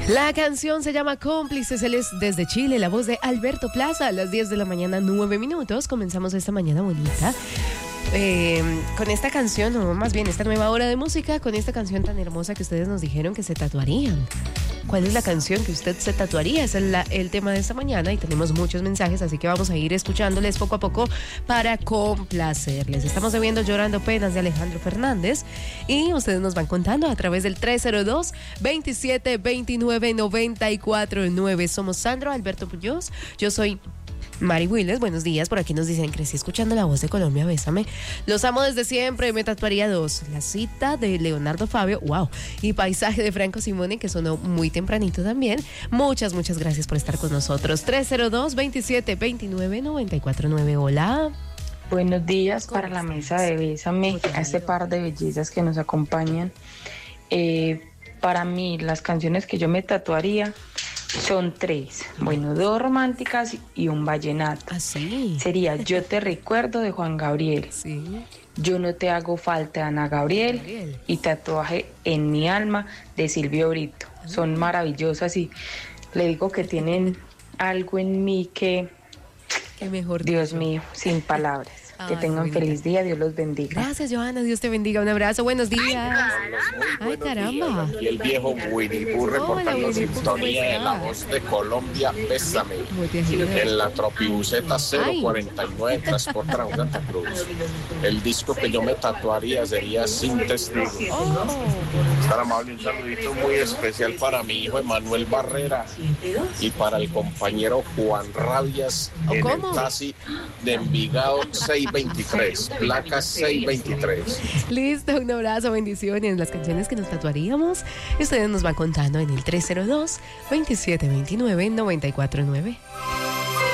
La canción se llama Cómplices, él es desde Chile, la voz de Alberto Plaza, a las 10 de la mañana, 9 minutos. Comenzamos esta mañana bonita con esta canción, o más bien esta nueva hora de música, con esta canción tan hermosa que ustedes nos dijeron que se tatuarían. ¿Cuál es la canción que usted se tatuaría? Ese es el tema de esta mañana y tenemos muchos mensajes, así que vamos a ir escuchándoles poco a poco para complacerles. Estamos viendo Llorando Penas de Alejandro Fernández y ustedes nos van contando a través del 302-2729-949. Somos Sandro, Alberto Muñoz, yo soy Mari Willes. Buenos días, por aquí nos dicen: crecí escuchando La Voz de Colombia, bésame. Los amo desde siempre, me tatuaría dos. La Cita de Leonardo Fabio, wow, y Paisaje de Franco Simone, que sonó muy tempranito también. Muchas gracias por estar con nosotros. 302-2729-949. Hola. Buenos días para la mesa de Bésame, a este par de bellezas que nos acompañan. Para mí, las canciones que yo me tatuaría son tres. Bueno, dos románticas y un vallenato. ¿Ah, sí? Sería Yo te recuerdo de Juan Gabriel. Sí. Yo no te hago falta de Ana Gabriel. Y Tatuaje en mi alma de Silvio Brito. Son maravillosas y le digo que tienen algo en mí que, mejor Dios mío, sin palabras. Que tengan feliz día, Dios los bendiga. Gracias, Johanna, Dios te bendiga, un abrazo, buenos días. Ay, caramba. Y el viejo Winnie Pooh reportando sintonía de La Voz de Colombia, bésame. En la Tropibuseta 049, transporta a Santa Cruz. El disco que yo me tatuaría sería Sin Testigos. Estar amable, un saludito muy especial para mi hijo Emanuel Barrera y para el compañero Juan Rabias en el taxi de Envigado 623, placa 623. Listo, un abrazo, bendiciones. Las canciones que nos tatuaríamos, ustedes nos van contando en el 302-2729-949.